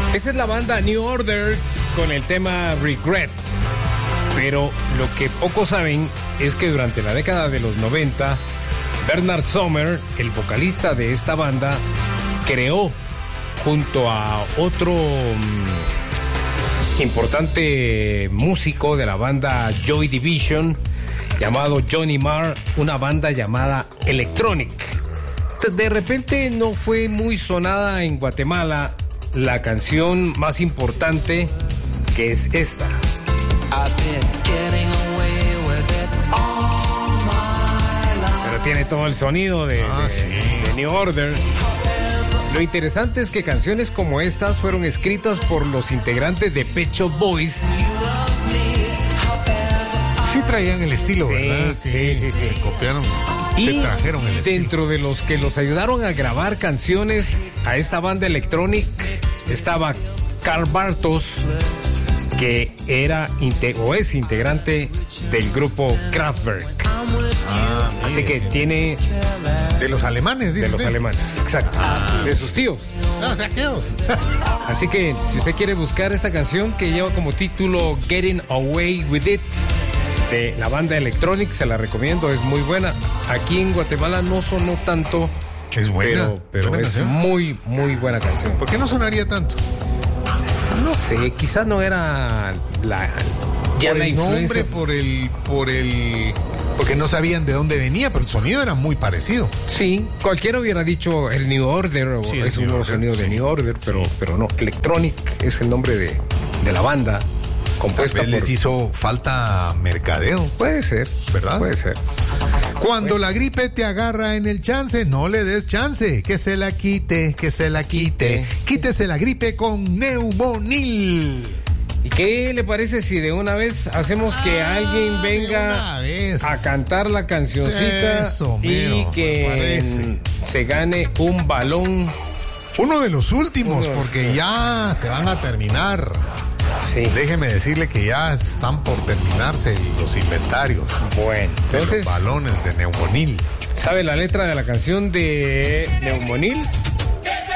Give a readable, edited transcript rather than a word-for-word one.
Esa es la banda New Order con el tema Regret. Pero lo que pocos saben es que durante la década de los 90, Bernard Sumner, el vocalista de esta banda, creó junto a otro importante músico de la banda Joy Division, llamado Johnny Marr, una banda llamada Electronic. De repente no fue muy sonada en Guatemala la canción más importante, que es esta. Pero tiene todo el sonido de New Order. Lo interesante es que canciones como estas fueron escritas por los integrantes de Pet Shop Boys. Sí traían el estilo, Sí, ¿verdad? sí. Copiaron, Y trajeron el dentro estilo. de los que los ayudaron a grabar canciones a esta banda Electronic estaba Carl Bartos, que era o es integrante del grupo Kraftwerk. Así que tiene... De los alemanes, dice De los usted. alemanes, exacto. De sus tíos. No, saqueos. Así que si usted quiere buscar esta canción que lleva como título Getting Away With It, de la banda Electronic, se la recomiendo, es muy buena. Aquí en Guatemala no sonó tanto, Es buena. pero buena es canción. muy, muy buena canción. ¿Por qué no sonaría tanto? No sé, quizás no era ya Por la el nombre, influencia. porque no sabían de dónde venía, pero el sonido era muy parecido. Sí, cualquiera hubiera dicho el New Order, o Sí, es el un New nuevo Order, sonido de sí. New Order, pero no. Electronic es el nombre de la banda, compuesta Tal vez les hizo falta mercadeo. Puede ser, ¿Verdad? Puede ser. Cuando la gripe te agarra en el chance, no le des chance. Que se la quite, que se la quite. Quítese la gripe con Neumonil. ¿Y qué le parece si de una vez hacemos que alguien de venga una vez. a cantar la cancioncita Eso, y mero, me que parece. se gane un balón? Uno de los últimos, Uno. porque ya se van a terminar. Sí. Déjeme decirle que ya están por terminarse los inventarios. Bueno, De entonces, los balones de Neumonil. ¿sabe la letra de la canción de Neumonil?